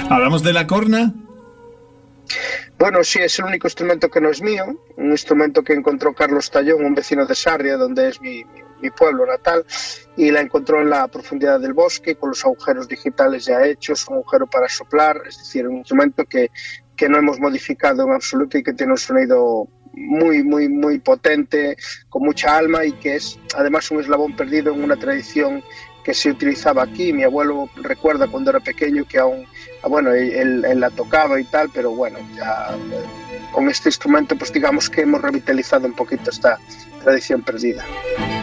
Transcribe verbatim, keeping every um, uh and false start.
¿Hablamos de la corna? Bueno, sí, es el único instrumento que no es mío, un instrumento que encontró Carlos Tallón, un vecino de Sarria, donde es mi, mi, mi pueblo natal, y la encontró en la profundidad del bosque, con los agujeros digitales ya hechos, un agujero para soplar, es decir, un instrumento que, que no hemos modificado en absoluto y que tiene un sonido muy, muy, muy potente, con mucha alma, y que es además un eslabón perdido en una tradición que se utilizaba aquí. Mi abuelo recuerda cuando era pequeño que aún, bueno, él, él la tocaba y tal, pero bueno, ya con este instrumento pues digamos que hemos revitalizado un poquito esta tradición perdida.